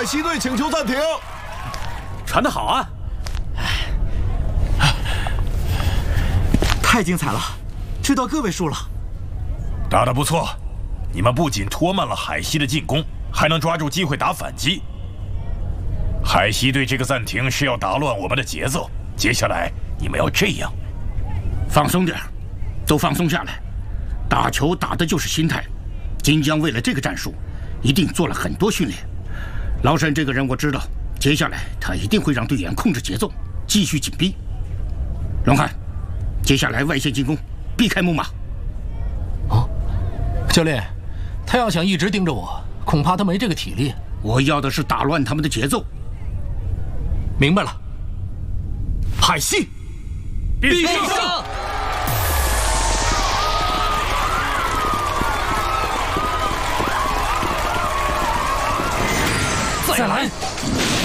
海西队请求暂停。 传得好啊！ 太精彩了，知道个位数了。 打得不错，你们不仅拖慢了海西的进攻，还能抓住机会打反击。海西队这个暂停是要打乱我们的节奏，接下来你们要这样。 放松点，都放松下来。打球打的就是心态。金江为了这个战术，一定做了很多训练。老沈这个人我知道，接下来他一定会让队员控制节奏，继续紧逼。龙汉，接下来外线进攻，避开木马。 哦，教练，他要想一直盯着我，恐怕他没这个体力。 我要的是打乱他们的节奏。 明白了。 海西， 必胜！再来！